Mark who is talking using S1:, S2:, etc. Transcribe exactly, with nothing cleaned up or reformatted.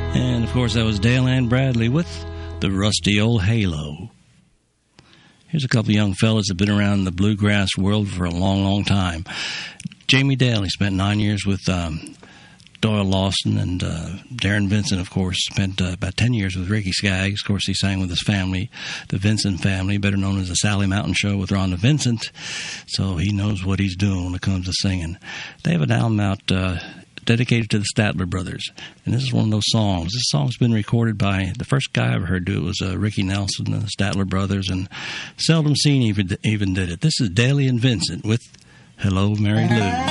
S1: And, of course, that was Dale Ann Bradley with the Rusty Old Halo. Here's a couple of young fellas that have been around the bluegrass world for a long, long time. Jamie Dale, he spent nine years with um, Doyle Lawson, and uh, Darren Vincent, of course, spent uh, about ten years with Ricky Skaggs. Of course, he sang with his family, the Vincent family, better known as the Sally Mountain Show with Rhonda Vincent. So he knows what he's doing when it comes to singing. They have an album out uh, dedicated to the Statler Brothers, and this is one of those songs. This song's been recorded by, the first guy I ever heard do it was uh, Ricky Nelson and the Statler Brothers, and Seldom Seen even, even did it. This is Daly and Vincent with Hello, Mary Lou.